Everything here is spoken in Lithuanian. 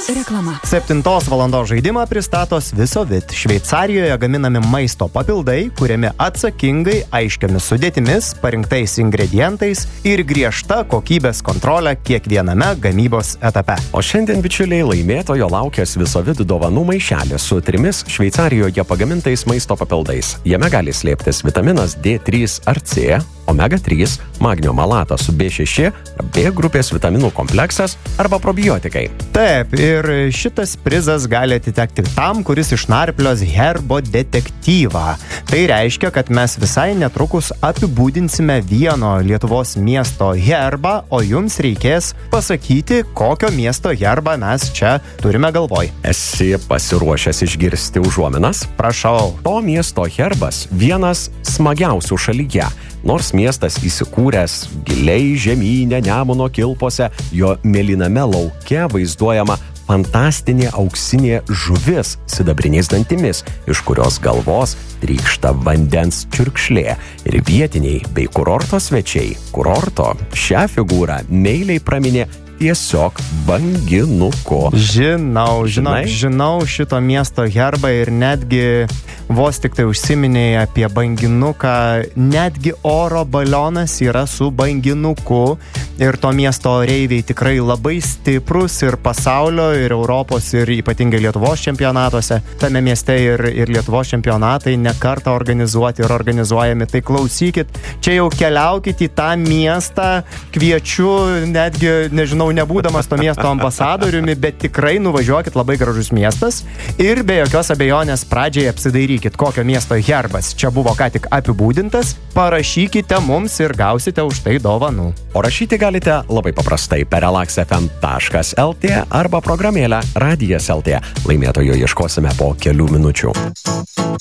Reklama. 7 valandos žaidimą pristato Svisovit. Šveicarijoje gaminami maisto papildai, kuriami atsakingai, aiškiamis sudėtimis, parinktais ingredientais ir griežta kokybės kontrolė kiekviename gamybos etape. O šiandien, bičiuliai, laimėtojo laukia Svisovit dovanų maišelis su 3 Šveicarijoje pagamintais maisto papildais. Jame gali slėptis vitaminas D3 ar C, omega 3, magnio malatas su B6, B grupės vitaminų kompleksas arba probiotikai. Taip, ir šitas prizas gali atitekti tam, kuris išnarplios herbo detektyvą. Tai reiškia, kad mes visai netrukus apibūdinsime vieno Lietuvos miesto herbą, o jums reikės pasakyti, kokio miesto herbą mes čia turime galvoj. Esi pasiruošęs išgirsti užuominas? Prašau. To miesto herbas vienas smagiausių šalyje. Nors miestas įsikūręs giliai žemyne Nemuno kilpose, jo mėlyname lauke vaizduojama fantastinė auksinė žuvis sidabriniais dantimis, iš kurios galvos trykšta vandens čiurkšlė. Ir vietiniai bei kurorto svečiai kurorto šią figūrą meiliai praminė tiesiog banginuku. Žinau šito miesto herbą ir netgi vos tik tai užsiminėjai apie banginuką, netgi oro balionas yra su banginuku ir to miesto oreiviai tikrai labai stiprus ir pasaulio, ir Europos, ir ypatingai Lietuvos čempionatuose. Tame mieste ir Lietuvos čempionatai ne kartą organizuoti ir organizuojami. Tai klausykit, čia jau keliaukit į tą miestą, kviečiu, netgi, nežinau, nebūdamas to miesto ambasadoriumi, bet tikrai nuvažiuokit, labai gražus miestas ir be jokios abejonės pradžiai apsidairykit, kokio miesto herbas čia buvo ką tik apibūdintas, parašykite mums ir gausite už tai dovanų. O rašyti galite labai paprastai per relaxfm.lt arba programėlę Radijas LT. Laimėtojo ieškosime po kelių minučių.